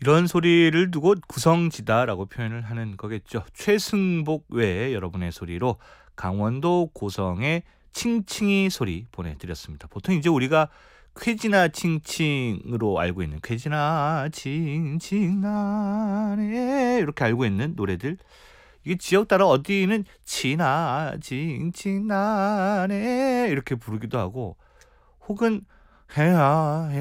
이런 소리를 두고 구성지다라고 표현을 하는 거겠죠. 최승복 외에 여러분의 소리로 강원도 고성의 칭칭이 소리 보내드렸습니다. 보통 이제 우리가 쾌지나 칭칭으로 알고 있는 쾌지나 칭칭 나네 이렇게 알고 있는 노래들, 이게 지역 따라 어디는 지나 칭칭 나네 이렇게 부르기도 하고, 혹은 해야